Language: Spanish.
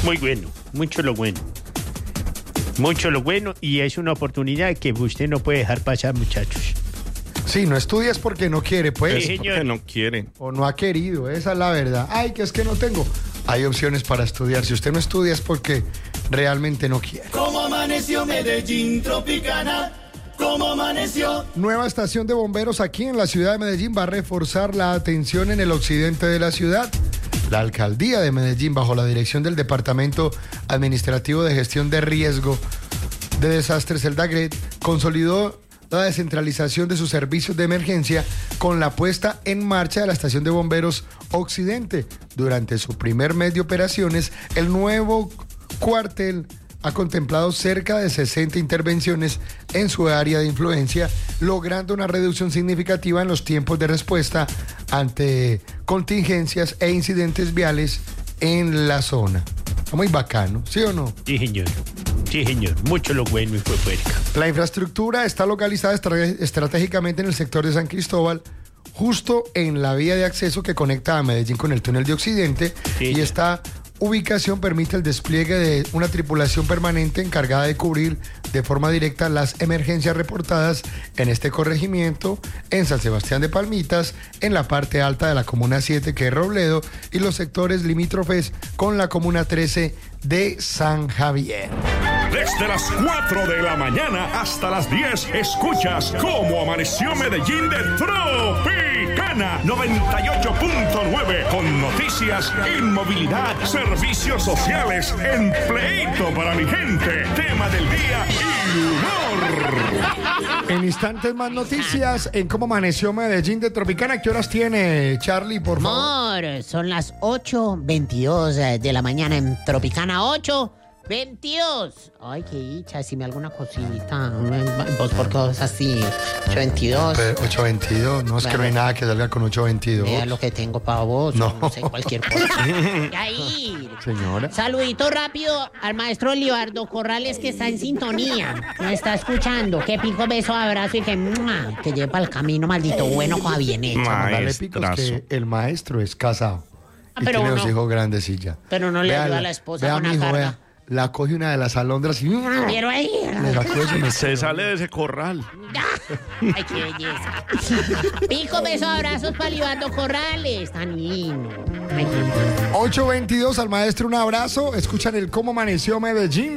Muy bueno, mucho lo bueno. Mucho lo bueno y es una oportunidad que usted no puede dejar pasar, muchachos. Sí, no estudias porque no quiere, pues. Sí, señor. Porque no quiere. O no ha querido, esa es la verdad. Ay, que es que no tengo. Hay opciones para estudiar. Si usted no estudia es porque realmente no quiere. ¿Cómo amaneció Medellín Tropicana? ¿Cómo amaneció? Nueva estación de bomberos aquí en la ciudad de Medellín va a reforzar la atención en el occidente de la ciudad. La alcaldía de Medellín, bajo la dirección del Departamento Administrativo de Gestión de Riesgo de Desastres, el DAGRED, consolidó la descentralización de sus servicios de emergencia con la puesta en marcha de la estación de bomberos Occidente. Durante su primer mes de operaciones, el nuevo cuartel ha contemplado cerca de 60 intervenciones en su área de influencia, logrando una reducción significativa en los tiempos de respuesta ante contingencias e incidentes viales en la zona. Está muy bacano, ¿sí o no? Sí, señor. Sí, señor. Mucho lo bueno y fue puerca. La infraestructura está localizada estratégicamente en el sector de San Cristóbal, justo en la vía de acceso que conecta a Medellín con el túnel de Occidente, Sí. y esta ubicación permite el despliegue de una tripulación permanente encargada de cubrir de forma directa las emergencias reportadas en este corregimiento, en San Sebastián de Palmitas, en la parte alta de la Comuna 7, que es Robledo, y los sectores limítrofes con la Comuna 13 de San Javier. Desde las 4 de la mañana hasta las 10, escuchas Cómo Amaneció Medellín de Tropicana 98.9, con noticias, inmovilidad, servicios sociales, empleito para mi gente, tema del día y humor. En instantes más noticias en Cómo Amaneció Medellín de Tropicana. ¿Qué horas tiene, Charlie, por favor? Amor, son las 8:22 de la mañana en Tropicana. 8:22. Ay, qué dicha, si me alguna cosita. Vos, ¿por qué vos así? 8:22. Pero 8:22, no es que no hay nada que salga con 8:22. Vea lo que tengo para vos. No. No sé, cualquier cosa. Yair. Señora. Saludito rápido al maestro Libardo Corrales, que está en sintonía. Me está escuchando. Que pico, beso, abrazo y que lleve para el camino, maldito bueno, cosa bien hecho. Dale picos que el maestro es casado. Y pero tiene uno- dos hijos grandes y ya. Pero no le Vea, ayuda a la esposa vea, con la mijo, carga. vea. La coge una de las alondras y... Pero ahí. Le sacó eso y me Se sale de ese corral. Ay, qué belleza. Pico, beso, abrazos para Libardo Corrales. Tan lindo. Ay, qué lindo. 8:22 al maestro, un abrazo. Escuchan el Cómo Amaneció Medellín.